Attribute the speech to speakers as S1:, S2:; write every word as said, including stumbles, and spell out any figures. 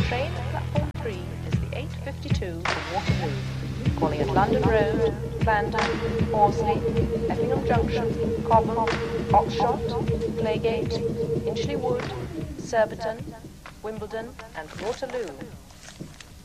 S1: train at platform three is the eight fifty-two for Waterloo, calling at London Road, Clarendon, Horsley, Effingham Junction, Cobham, Oxshott, Claygate, Inchley Wood, Surbiton, Wimbledon and Waterloo.